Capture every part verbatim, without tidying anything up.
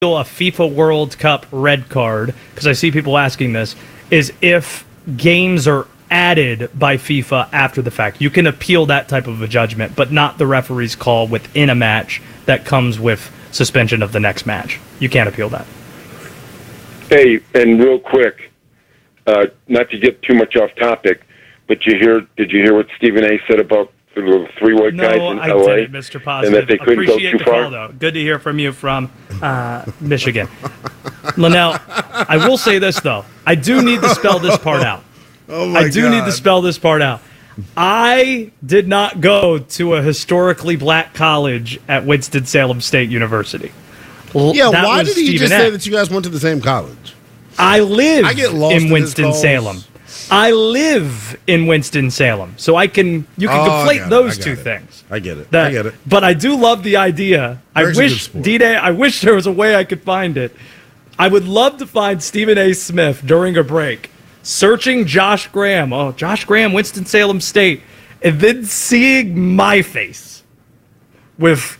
appeal a FIFA World Cup red card, because I see people asking this, is if games are added by FIFA after the fact. You can appeal that type of a judgment, but not the referee's call within a match that comes with suspension of the next match. You can't appeal that. Hey, and real quick, uh, not to get too much off topic, but you hear? Did you hear what Stephen A. said about the three white no, guys in I L A? didn't, Mister Positive. And that they couldn't Appreciate go too the far? call, though. Good to hear from you from uh, Michigan. Linnell, I will say this, though. I do need to spell this part out. Oh my I do God. need to spell this part out. I did not go to a historically black college at Winston-Salem State University. L- Yeah, that why was did he Stephen just say A. that you guys went to the same college? I live I get lost in in his Winston-Salem. calls. I live in Winston-Salem, so I can you can Oh, I conflate got it, those I got two it. things. I get it. That- I get it. But I do love the idea. I Eric's a good wish sport. D-Day. I wish there was a way I could find it. I would love to find Stephen A. Smith during a break searching Josh Graham. Oh, Josh Graham, Winston-Salem State, and then seeing my face with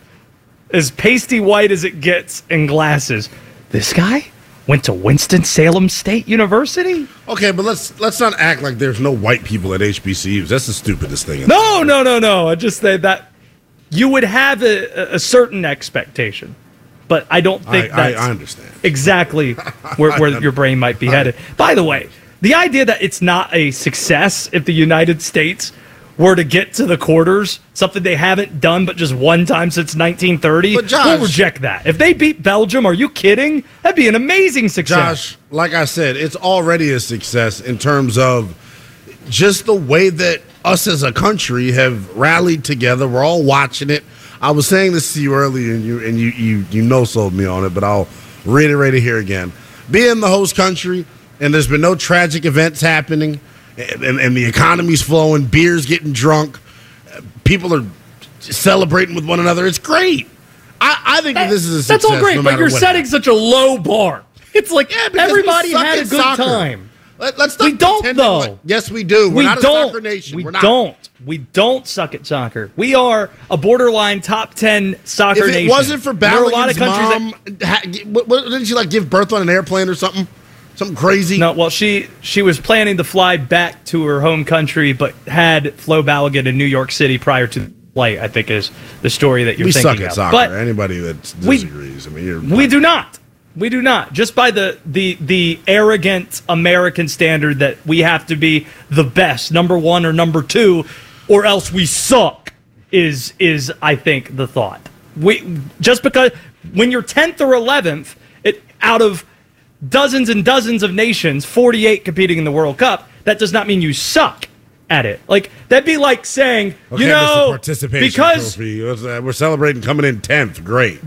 as pasty white as it gets and glasses. This guy went to Winston-Salem State University? Okay, but let's let's not act like there's no white people at H B C Us. That's the stupidest thing. No, no, no, no. I just say that you would have a, a certain expectation, but I don't think I, I, that's I understand. exactly where, where your brain might be headed. By the way, the idea that it's not a success if the United States were to get to the quarters, something they haven't done but just one time since nineteen thirty, But Josh- we'll reject that. If they beat Belgium, are you kidding? That'd be an amazing success. Josh, like I said, it's already a success in terms of just the way that us as a country have rallied together. We're all watching it. I was saying this to you earlier, and you and you you you no sold me on it, but I'll reiterate it here again. Being the host country, and there's been no tragic events happening, and, and, and the economy's flowing, beer's getting drunk, uh, people are celebrating with one another. It's great. I, I think that this is a success. That's all great, no but matter you're what setting happens. such a low bar. It's like Yeah, because everybody we suck had a at good soccer. time. Let, let's not We don't, pretend that though. like- yes, we do. We're we not don't. a soccer nation. We We're not. don't. We don't suck at soccer. We are a borderline top ten soccer If it nation. wasn't for There are a lot of Balogun's countries mom, ha, what, what, didn't she like give birth on an airplane or something? Something crazy. that, no, well, she she was planning to fly back to her home country, but had Flo Balogun in New York City prior to the flight. I think is the story that you're we thinking suck at of. soccer. But Anybody that we- disagrees, I mean, you're, we do not. We do not. Just by the, the the arrogant American standard that we have to be the best, number one or number two, or else we suck, is is I think the thought. We just because when you're tenth or eleventh, it out of dozens and dozens of nations, forty-eight competing in the World Cup, that does not mean you suck at it. Like that'd be like saying, okay, you Mister know, participation because trophy. Let's, uh, we're celebrating coming in tenth. Great.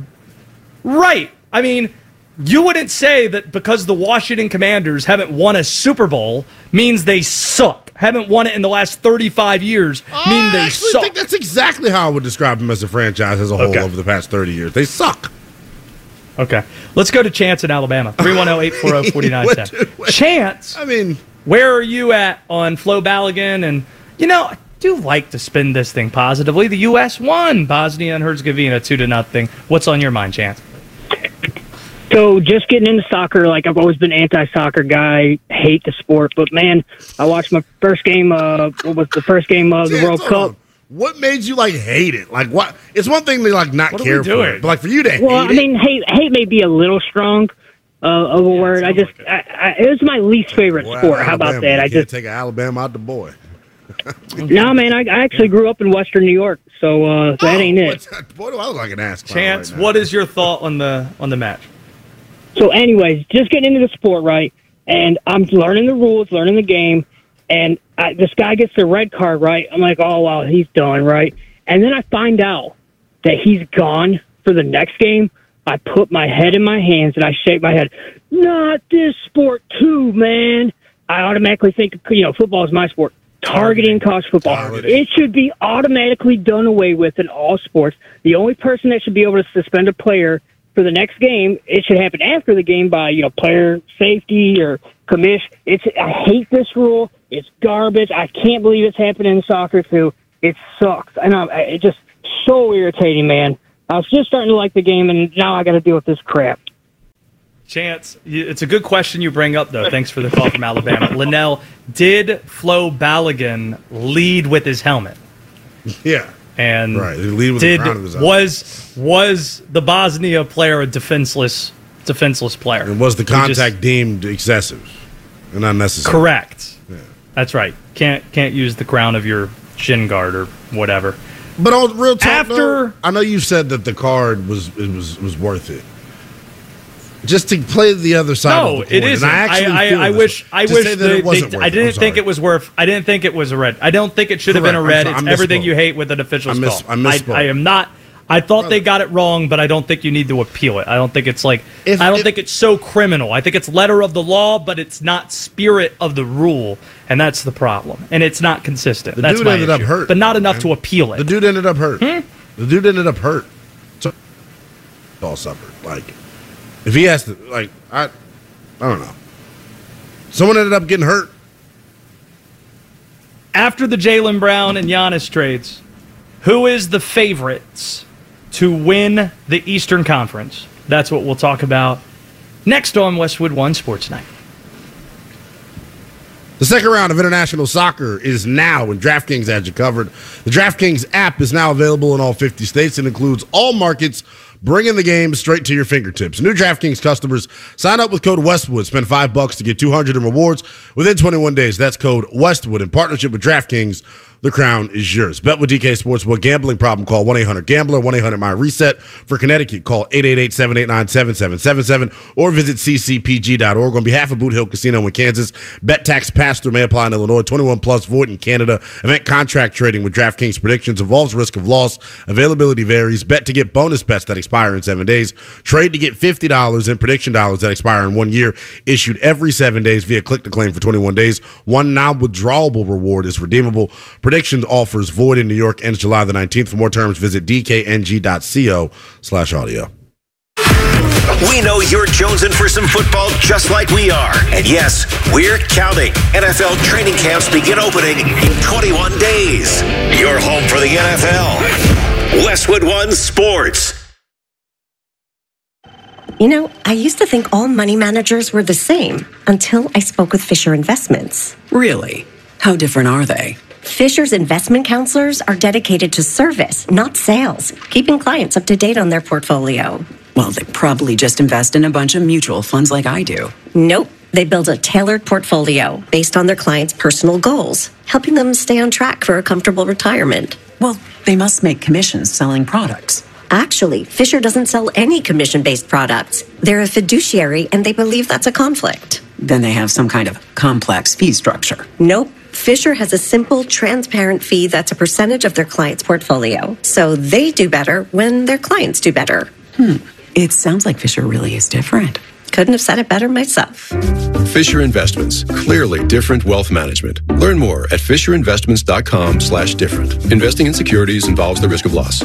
right. I mean, you wouldn't say that because the Washington Commanders haven't won a Super Bowl means they suck. Haven't won it in the last thirty-five years mean I they actually suck. think that's exactly how I would describe them as a franchise as a whole Okay. over the past thirty years. They suck. Okay. Let's go to Chance in Alabama. three one zero, eight four zero, four nine one zero. What- Chance, I mean, where are you at on Flo Balogun? And, you know, I do like to spin this thing positively. The U S won Bosnia and Herzegovina two to nothing. What's on your mind, Chance? So just getting into soccer, like I've always been anti-soccer guy, hate the sport. But man, I watched my first game. Uh, what was the first game of the Chance, World hold Cup? on. What made you like hate it? Like what? It's one thing to like not What are care we for doing? it, but like for you to Well, hate I mean, hate hate may be a little strong uh, of a word. I sounds just, I, I, it was my least favorite it. Boy, sport. How about Alabama, that? you I can't just, take Alabama out the boy. no, man. I, I actually grew up in Western New York, so uh, that ain't it. Oh, boy, do I look like an ass clown Chance, right now. what is your thought on the on the match? So, anyways, just getting into the sport, right? And I'm learning the rules, learning the game, and I, this guy gets the red card, right? I'm like, oh, wow, he's done, right? And then I find out that he's gone for the next game. I put my head in my hands and I shake my head. Not this sport, too, man. I automatically think, you know, football is my sport. Targeting college football. Targeting. It should be automatically done away with in all sports. The only person that should be able to suspend a player for the next game, it should happen after the game by, you know, player safety or commish. It's I hate this rule. It's garbage. I can't believe it's happening in soccer too. It sucks. And I'm, it just so irritating, man. I was just starting to like the game, and now I got to deal with this crap. Chance, it's a good question you bring up, though. Thanks for the call from Alabama. Linnell, did Flo Balogun lead with his helmet? Yeah. And right. He lead with did, the crown of his helmet. was was the Bosnia player a defenseless defenseless player? And was the contact just, deemed excessive and unnecessary? Correct. Yeah. That's right. Can't can't use the crown of your shin guard or whatever. But on real talk, After though, I know you said that the card was it was was worth it. Just to play the other side no, of the coin. it isn't. And I, actually I, feel I, I this wish. way. I to wish say that they, it wasn't they, worth I it. didn't I'm think sorry. it was worth. I didn't think it was a red. I don't think it should have been a Correct. red. I'm It's sorry. I everything misspoke. you hate with an official's I miss- call. I misspoke. I, I am not. I thought they got it wrong, but I don't think you need to appeal it. I don't think it's like. If- I don't if- think it's so criminal. I think it's letter of the law, but it's not spirit of the rule, and that's the problem. And it's not consistent. The that's dude my ended up issue. hurt, but not enough man. to appeal it. The dude ended up hurt. Hmm? The dude ended up hurt. So all suffered. Like if he has to, like I, I don't know. Someone ended up getting hurt. After the Jaylen Brown and Giannis trades, who is the favorites to win the Eastern Conference? That's what we'll talk about next on Westwood One Sports Night. The second round of international soccer is now, and DraftKings has you covered. The DraftKings app is now available in all fifty states and includes all markets, bringing the game straight to your fingertips. New DraftKings customers sign up with code Westwood. Spend five bucks to get two hundred in rewards within twenty-one days. That's code Westwood in partnership with DraftKings. The crown is yours. Bet with D K Sportsbook. Gambling problem? Call one eight hundred gambler. one eight hundred my reset. For Connecticut, call eight eight eight, seven eight nine, seven seven seven seven or visit c c p g dot org. On behalf of Boot Hill Casino in Kansas, bet tax pass-through may apply in Illinois. twenty-one plus void in Canada. Event contract trading with DraftKings predictions involves risk of loss. Availability varies. Bet to get bonus bets that expire in seven days. Trade to get fifty dollars in prediction dollars that expire in one year. Issued every seven days via click to claim for twenty-one days. One non-withdrawable reward is redeemable. Predictions offers void in New York ends July the nineteenth. For more terms, visit d k n g dot co slash audio. We know you're jonesing for some football just like we are. And yes, we're counting. N F L training camps begin opening in twenty-one days. You're home for the N F L. Westwood One Sports. You know, I used to think all money managers were the same until I spoke with Fisher Investments. Really? How different are they? Fisher's investment counselors are dedicated to service, not sales, keeping clients up to date on their portfolio. Well, they probably just invest in a bunch of mutual funds like I do. Nope. They build a tailored portfolio based on their clients' personal goals, helping them stay on track for a comfortable retirement. Well, they must make commissions selling products. Actually, Fisher doesn't sell any commission-based products. They're a fiduciary, and they believe that's a conflict. Then they have some kind of complex fee structure. Nope. Fisher has a simple, transparent fee that's a percentage of their client's portfolio. So they do better when their clients do better. Hmm. It sounds like Fisher really is different. Couldn't have said it better myself. Fisher Investments. Clearly different wealth management. Learn more at fisher investments dot com slash different. Investing in securities involves the risk of loss.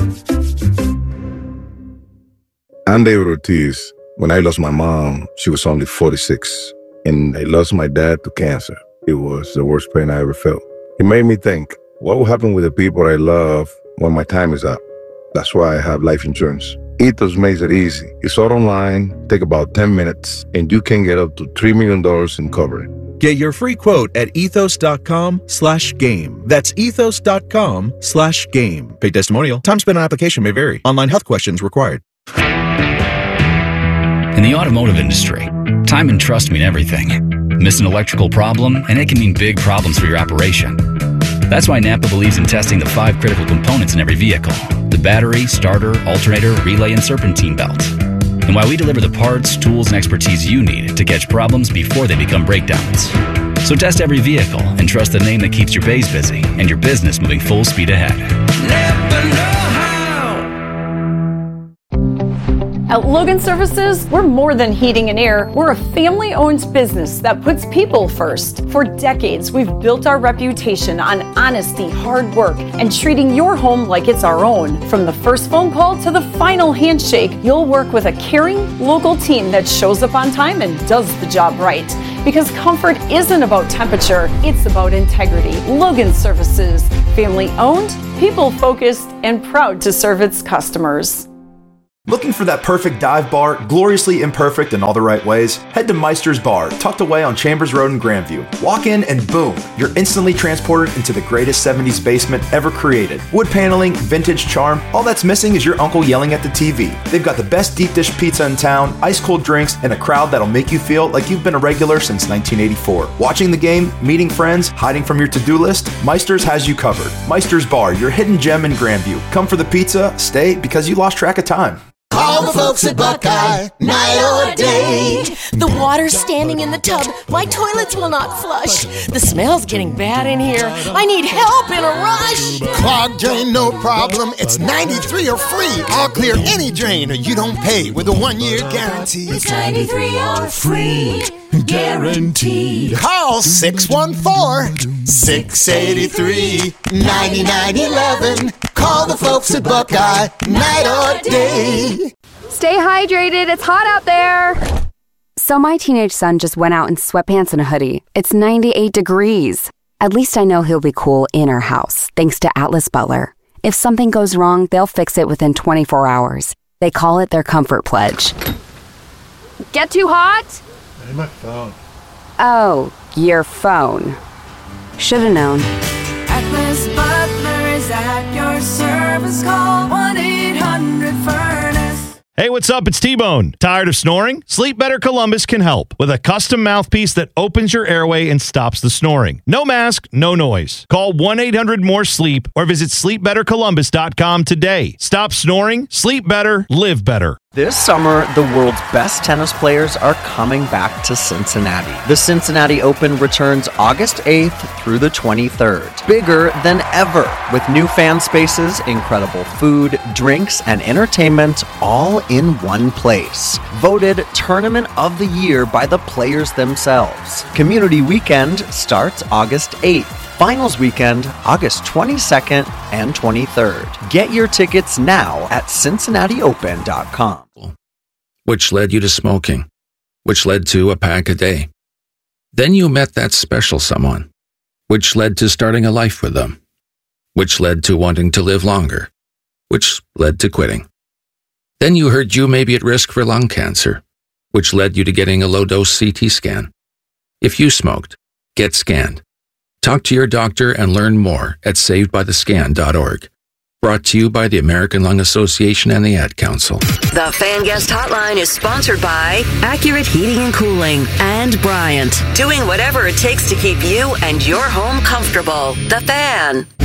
I'm David Ortiz. When I lost my mom, she was only forty-six. And I lost my dad to cancer. It was the worst pain I ever felt. It made me think, what will happen with the people I love when my time is up? That's why I have life insurance. Ethos makes it easy. It's all online, take about ten minutes, and you can get up to three million dollars in coverage. Get your free quote at ethos.com slash game. That's ethos.com slash game. Paid testimonial. Time spent on application may vary. Online health questions required. In the automotive industry, time and trust mean everything. Miss an electrical problem, and it can mean big problems for your operation. That's why Napa believes in testing the five critical components in every vehicle: the battery, starter, alternator, relay, and serpentine belt. And why we deliver the parts, tools, and expertise you need to catch problems before they become breakdowns. So test every vehicle and trust the name that keeps your bays busy and your business moving full speed ahead. Napa know-how. At Logan Services, we're more than heating and air. We're a family-owned business that puts people first. For decades, we've built our reputation on honesty, hard work, and treating your home like it's our own. From the first phone call to the final handshake, you'll work with a caring, local team that shows up on time and does the job right. Because comfort isn't about temperature, it's about integrity. Logan Services, family-owned, people-focused, and proud to serve its customers. Looking for that perfect dive bar, gloriously imperfect in all the right ways? Head to Meister's Bar, tucked away on Chambers Road in Grandview. Walk in and boom, you're instantly transported into the greatest seventies basement ever created. Wood paneling, vintage charm, all that's missing is your uncle yelling at the T V. They've got the best deep dish pizza in town, ice cold drinks, and a crowd that'll make you feel like you've been a regular since nineteen eighty-four. Watching the game, meeting friends, hiding from your to-do list, Meister's has you covered. Meister's Bar, your hidden gem in Grandview. Come for the pizza, stay because you lost track of time. Call the folks at Buckeye, night or day. The water's standing in the tub. My toilets will not flush. The smell's getting bad in here. I need help in a rush. Clogged drain, no problem. It's ninety-three or free. I'll clear any drain or you don't pay with a one-year guarantee. It's ninety-three or free. Guaranteed. Call six one four, six eight three, nine nine one one. Call the folks at Buckeye, night or day. Stay hydrated. It's hot out there. So my teenage son just went out in sweatpants and a hoodie. It's ninety-eight degrees. At least I know he'll be cool in our house, thanks to Atlas Butler. If something goes wrong, they'll fix it within twenty-four hours. They call it their comfort pledge. Get too hot? Hey, my phone. Oh, your phone. Should've known. Atlas Butler is at your service. Call one eight hundred furnace. Hey, what's up? It's T-Bone. Tired of snoring? Sleep Better Columbus can help with a custom mouthpiece that opens your airway and stops the snoring. No mask, no noise. Call one eight hundred more sleep or visit sleep better columbus dot com today. Stop snoring, sleep better, live better. This summer, the world's best tennis players are coming back to Cincinnati. The Cincinnati Open returns August eighth through the twenty-third. Bigger than ever, with new fan spaces, incredible food, drinks, and entertainment all in one place. Voted Tournament of the Year by the players themselves. Community Weekend starts August eighth. Finals weekend, August twenty-second and twenty-third. Get your tickets now at cincinnati open dot com. Which led you to smoking, which led to a pack a day. Then you met that special someone, which led to starting a life with them, which led to wanting to live longer, which led to quitting. Then you heard you may be at risk for lung cancer, which led you to getting a low-dose C T scan. If you smoked, get scanned. Talk to your doctor and learn more at saved by the scan dot org. Brought to you by the American Lung Association and the Ad Council. The Fan Guest Hotline is sponsored by Accurate Heating and Cooling and Bryant, doing whatever it takes to keep you and your home comfortable. The Fan.